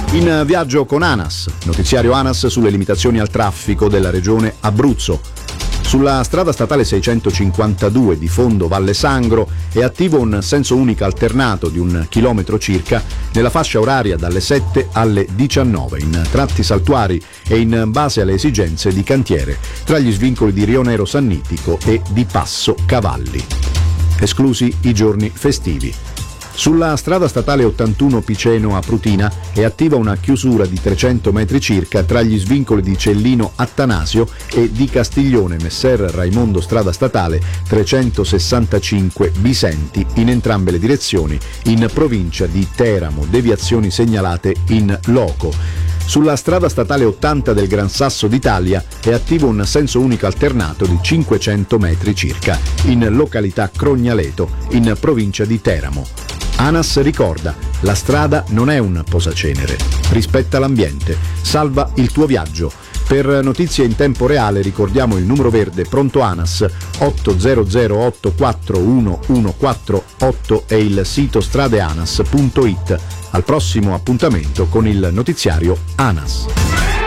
In viaggio con ANAS, notiziario ANAS sulle limitazioni al traffico della regione Abruzzo. Sulla strada statale 652 di Fondo Valle Sangro è attivo un senso unico alternato di 1 chilometro circa nella fascia oraria dalle 7 alle 19 in tratti saltuari e in base alle esigenze di cantiere tra gli svincoli di Rionero Sannitico e di Passo Cavalli, esclusi i giorni festivi. Sulla strada statale 81 Piceno a Prutina è attiva una chiusura di 300 metri circa tra gli svincoli di Cellino Attanasio e di Castiglione Messer Raimondo strada statale 365 Bisenti in entrambe le direzioni in provincia di Teramo, deviazioni segnalate in loco. Sulla strada statale 80 del Gran Sasso d'Italia è attivo un senso unico alternato di 500 metri circa in località Crognaleto in provincia di Teramo. ANAS ricorda, la strada non è un posacenere, rispetta l'ambiente, salva il tuo viaggio. Per notizie in tempo reale ricordiamo il numero verde pronto ANAS 800 841 e il sito stradeanas.it. Al prossimo appuntamento con il notiziario ANAS.